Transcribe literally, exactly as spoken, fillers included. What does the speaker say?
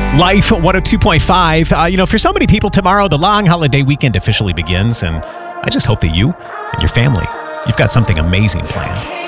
Life one oh two point five. Uh, you know, for so many people, tomorrow, the long holiday weekend officially begins. And I just hope that you and your family, you've got something amazing planned.